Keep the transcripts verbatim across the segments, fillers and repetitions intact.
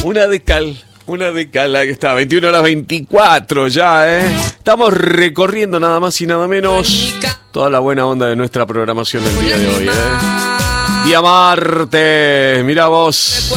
Una de cal, una de cal, ahí está, veintiuna horas veinticuatro ya, ¿eh? Estamos recorriendo nada más y nada menos toda la buena onda de nuestra programación del día de hoy, ¿eh? Día martes, mirá vos.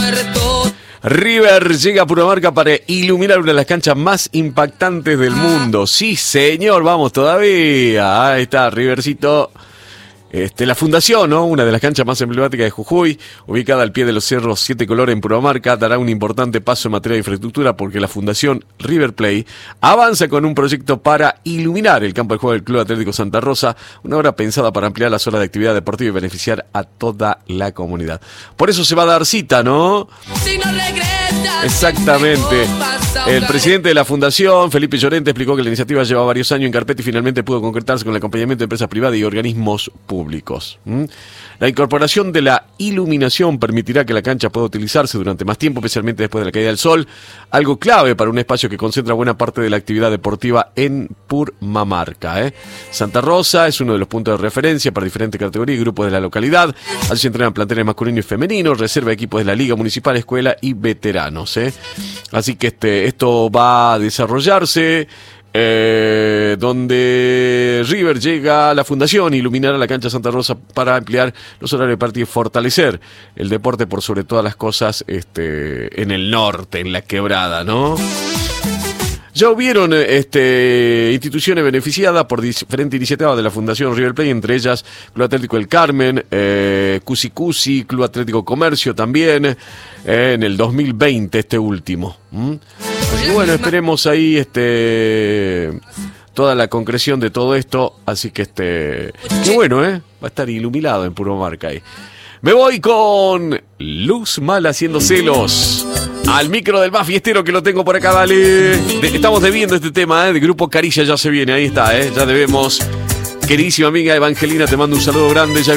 River llega a Purmamarca para iluminar una de las canchas más impactantes del mundo. Sí, señor, vamos todavía. Ahí está, Rivercito. Este, la fundación, ¿no? Una de las canchas más emblemáticas de Jujuy, ubicada al pie de los cerros Siete Colores en Purmamarca, dará un importante paso en materia de infraestructura porque la fundación River Play avanza con un proyecto para iluminar el campo de juego del Club Atlético Santa Rosa, una obra pensada para ampliar las horas de actividad deportiva y beneficiar a toda la comunidad. Por eso se va a dar cita, ¿no? Si no regresas, exactamente. El presidente de la fundación, Felipe Llorente, explicó que la iniciativa lleva varios años en carpeta y finalmente pudo concretarse con el acompañamiento de empresas privadas y organismos públicos. ¿Mm? La incorporación de la iluminación permitirá que la cancha pueda utilizarse durante más tiempo, especialmente después de la caída del sol, algo clave para un espacio que concentra buena parte de la actividad deportiva en Purmamarca, ¿eh? Santa Rosa es uno de los puntos de referencia para diferentes categorías y grupos de la localidad. Allí se entrenan planteles masculinos y femeninos, reserva de equipos de la Liga Municipal, Escuela y veteranos, ¿eh? Así que este, esto va a desarrollarse Eh, donde River llega a la fundación, iluminará la cancha Santa Rosa para ampliar los horarios de partido y fortalecer el deporte por sobre todas las cosas este, en el norte, en la quebrada, ¿no? Ya hubieron este, instituciones beneficiadas por diferentes iniciativas de la Fundación River Plate, entre ellas Club Atlético El Carmen, eh, Cusi Cusi, Club Atlético Comercio también, eh, en el dos mil veinte este último. ¿Mm? Así que bueno, esperemos ahí este toda la concreción de todo esto, así que este qué bueno, ¿eh? Va a estar iluminado en Purmamarca ahí. Me voy con Luz Mala haciendo celos. Al micro del más fiestero que lo tengo por acá, dale. De, estamos debiendo este tema, ¿eh? De Grupo Caricia ya se viene, ahí está, ¿eh? Ya debemos. Queridísima amiga Evangelina, te mando un saludo grande. Ya